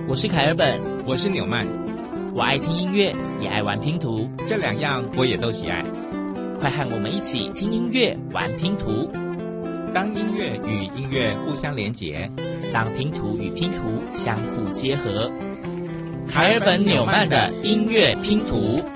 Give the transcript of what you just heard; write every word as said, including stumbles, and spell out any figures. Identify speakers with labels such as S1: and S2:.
S1: 我是凯尔本，
S2: 我是纽曼。
S1: 我爱听音乐，也爱玩拼图，
S2: 这两样我也都喜爱。
S1: 快和我们一起听音乐，玩拼图。
S2: 当音乐与音乐互相连结，
S1: 当拼图与拼图相互结合。凯尔本纽曼的音乐拼图。